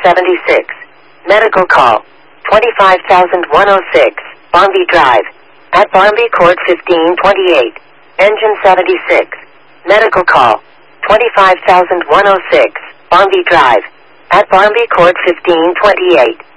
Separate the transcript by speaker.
Speaker 1: 76. Medical call. 25,106. Barmby Drive. At Barmby Court 1528. Engine 76. Medical call. 25,106. Barmby Drive. At Barmby Court 1528.